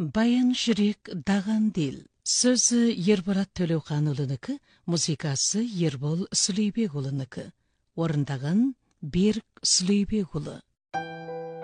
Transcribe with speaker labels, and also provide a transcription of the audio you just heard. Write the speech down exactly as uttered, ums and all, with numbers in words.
Speaker 1: Баян жүрек даған дел. Сөзі Ерболат Төлеуханұлынікі, музыкасы Ербол Сүлейбекұлынікі. Орындаған Берік Сүлейбекұлы.